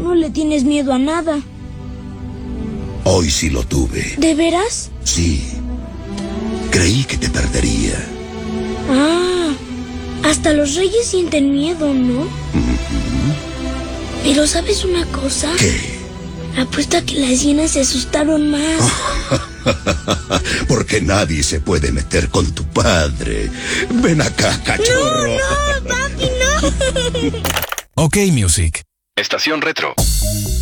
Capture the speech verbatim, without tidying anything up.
no le tienes miedo a nada. Hoy sí lo tuve. ¿De veras? Sí. Creí que te perdería. Ah, hasta los reyes sienten miedo, ¿no? Uh-huh. Pero ¿sabes una cosa? ¿Qué? Apuesto a que las hienas se asustaron más. Porque nadie se puede meter con tu padre. Ven acá, cachorro. No, no, papi, no. Ok, Music. Estación Retro.